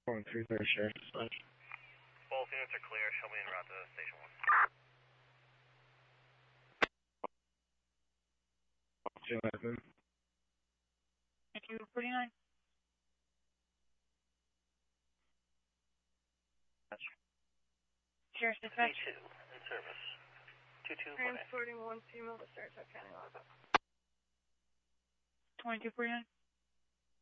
Calling 330 Sheriff Dispatch. Both units are clear. Show me en route to Station 1. 211. Thank you, 49. Sheriff Dispatch. C2 in service. 2249. Transporting one female to Sarasota County. 2249.